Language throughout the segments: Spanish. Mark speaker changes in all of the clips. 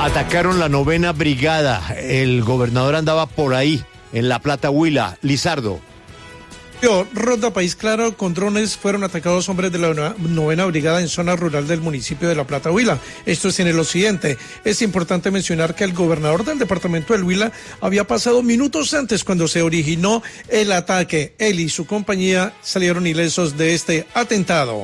Speaker 1: Atacaron la 9ª Brigada. El gobernador andaba por ahí, en La Plata, Huila. Lizardo.
Speaker 2: Ronda País Claro, con drones fueron atacados hombres de la 9ª Brigada en zona rural del municipio de La Plata, Huila. Esto es en el occidente. Es importante mencionar que el gobernador del departamento del Huila había pasado minutos antes cuando se originó el ataque. Él y su compañía salieron ilesos de este atentado.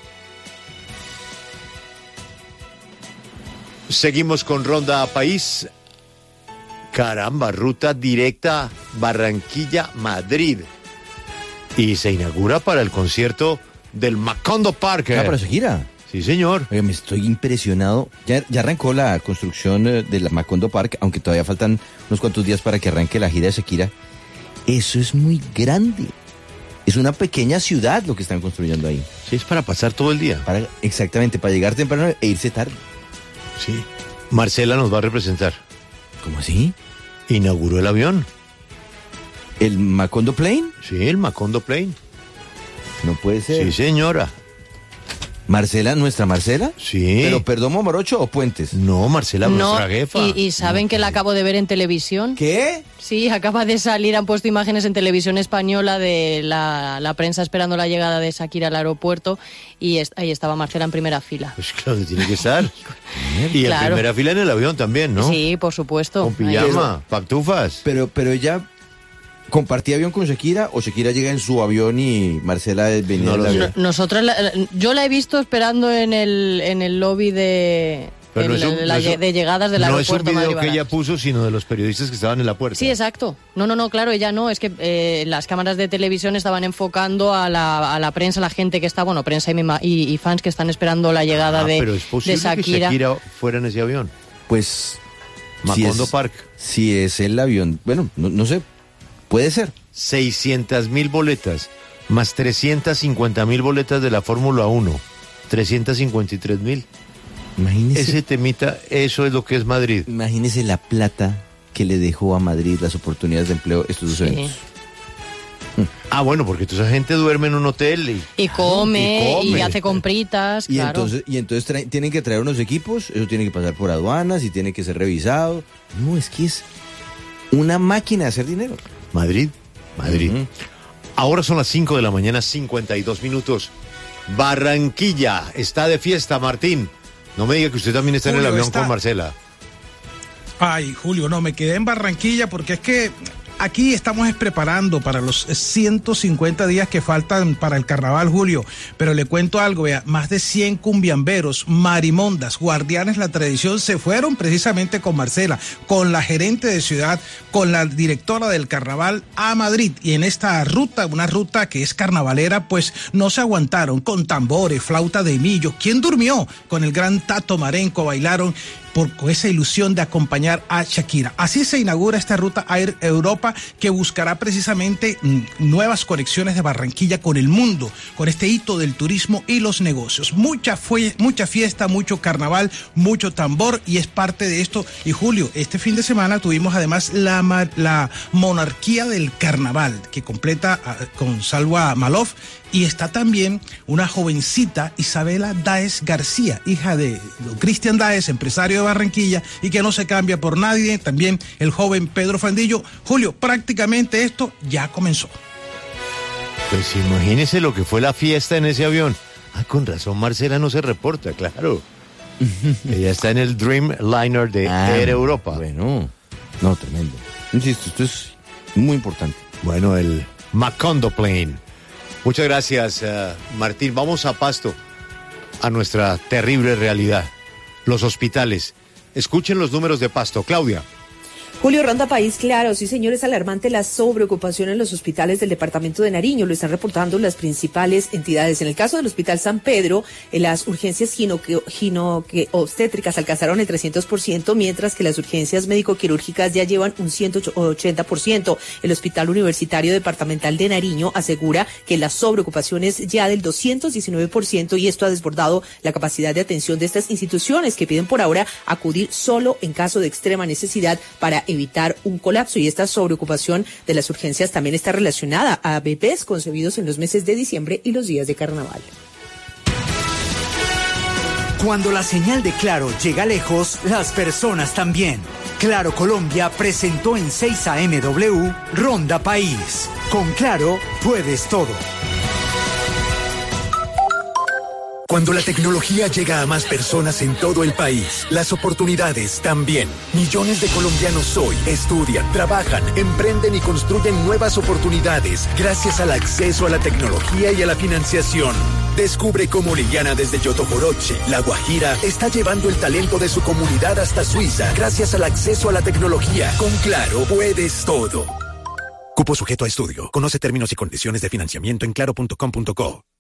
Speaker 1: Seguimos con Ronda País. Caramba, ruta directa Barranquilla-Madrid. Y se inaugura para el concierto del Macondo Park.
Speaker 3: ¿Para Shakira?
Speaker 1: Sí, señor.
Speaker 3: Oye, me estoy impresionado. Ya arrancó la construcción de la Macondo Park, aunque todavía faltan unos cuantos días para que arranque la gira de Shakira. Eso es muy grande. Es una pequeña ciudad lo que están construyendo ahí.
Speaker 1: Sí, es para pasar todo el día.
Speaker 3: Exactamente, para llegar temprano e irse tarde.
Speaker 1: Sí. Marcela nos va a representar.
Speaker 3: ¿Cómo así?
Speaker 1: Inauguró el avión.
Speaker 3: ¿El Macondo Plane?
Speaker 1: Sí, el Macondo Plane.
Speaker 3: No puede ser.
Speaker 1: Sí, señora.
Speaker 3: ¿Marcela, nuestra Marcela?
Speaker 1: Sí.
Speaker 3: ¿Pero Perdomo Morocho o Puentes?
Speaker 1: No, Marcela, nuestra jefa.
Speaker 4: Y ¿saben que la acabo de ver en televisión?
Speaker 3: ¿Qué?
Speaker 4: Sí, acaba de salir, han puesto imágenes en televisión española de la prensa esperando la llegada de Shakira al aeropuerto y ahí estaba Marcela en primera fila.
Speaker 1: Pues claro, tiene que estar. Y en primera fila en el avión también, ¿no?
Speaker 4: Sí, por supuesto.
Speaker 1: Con pijama, pantufas.
Speaker 3: Pero ella... ¿compartía avión con Shakira o Shakira llega en su avión y Marcela venía en el avión?
Speaker 4: Nosotros, yo la he visto esperando en el lobby de llegadas del aeropuerto.
Speaker 1: No es un video que ella puso, sino de los periodistas que estaban en la puerta.
Speaker 4: Sí, exacto. No, claro, ella no. Es que las cámaras de televisión estaban enfocando a la prensa, la gente que está, prensa y fans que están esperando la llegada de Shakira.
Speaker 1: Pero es posible que Shakira fuera en ese avión.
Speaker 3: Pues...
Speaker 1: Macondo Park.
Speaker 3: Si es el avión, bueno, no sé. Puede ser.
Speaker 1: 600,000 boletas, más 350,000 boletas de la Fórmula 1. 353,000.
Speaker 3: Imagínese.
Speaker 1: Ese temita, eso es lo que es Madrid.
Speaker 3: Imagínese la plata que le dejó a Madrid las oportunidades de empleo estos dos eventos.
Speaker 1: Ah, bueno, porque toda esa gente duerme en un hotel
Speaker 4: y come y hace compritas, claro.
Speaker 3: Y entonces tienen que traer unos equipos, eso tiene que pasar por aduanas y tiene que ser revisado. No, es que es una máquina de hacer dinero.
Speaker 1: Madrid. Ahora son las 5 de la mañana, 52 minutos. Barranquilla está de fiesta, Martín. No me diga que usted también está en el avión con Marcela.
Speaker 2: Ay, Julio, no, me quedé en Barranquilla porque es que aquí estamos preparando para los 150 días que faltan para el carnaval, Julio. Pero le cuento algo, vea, más de 100 cumbiamberos, marimondas, guardianes de la tradición se fueron precisamente con Marcela, con la gerente de ciudad, con la directora del carnaval a Madrid. Y en esta ruta, una ruta que es carnavalera, pues no se aguantaron con tambores, flauta de millo. ¿Quién durmió? Con el gran Tato Marenco bailaron con esa ilusión de acompañar a Shakira. Así se inaugura esta ruta Air Europa que buscará precisamente nuevas conexiones de Barranquilla con el mundo, con este hito del turismo y los negocios. Mucha fiesta, mucho carnaval, mucho tambor y es parte de esto. Y Julio, este fin de semana tuvimos además la monarquía del carnaval que completa con Salwa Malof. Y está también una jovencita, Isabela Dáez García, hija de Cristian Dáez, empresario de Barranquilla, y que no se cambia por nadie. También el joven Pedro Fandillo. Julio, prácticamente esto ya comenzó.
Speaker 1: Pues imagínese lo que fue la fiesta en ese avión. Ah, con razón Marcela no se reporta, claro. Ella está en el Dreamliner de Air Europa.
Speaker 3: Bueno, no, tremendo. Insisto, esto es muy importante.
Speaker 1: Bueno, el Macondo Plane. Muchas gracias, Martín. Vamos a Pasto, a nuestra terrible realidad. Los hospitales. Escuchen los números de Pasto. Claudia.
Speaker 5: Julio, Ronda País Claro, sí señor, es alarmante la sobreocupación en los hospitales del departamento de Nariño, lo están reportando las principales entidades. En el caso del Hospital San Pedro, las urgencias obstétricas alcanzaron el 300%, mientras que las urgencias médico-quirúrgicas ya llevan un 180%. El Hospital Universitario Departamental de Nariño asegura que la sobreocupación es ya del 219% y esto ha desbordado la capacidad de atención de estas instituciones que piden por ahora acudir solo en caso de extrema necesidad para evitar un colapso. Y esta sobreocupación de las urgencias también está relacionada a bebés concebidos en los meses de diciembre y los días de carnaval.
Speaker 6: Cuando la señal de Claro llega lejos, las personas también. Claro Colombia presentó en 6 AMW Ronda País. Con Claro, puedes todo.
Speaker 7: Cuando la tecnología llega a más personas en todo el país, las oportunidades también. Millones de colombianos hoy estudian, trabajan, emprenden y construyen nuevas oportunidades gracias al acceso a la tecnología y a la financiación. Descubre cómo Liliana desde Yotogoroche, La Guajira, está llevando el talento de su comunidad hasta Suiza gracias al acceso a la tecnología. Con Claro, puedes todo. Cupo sujeto a estudio. Conoce términos y condiciones de financiamiento en claro.com.co.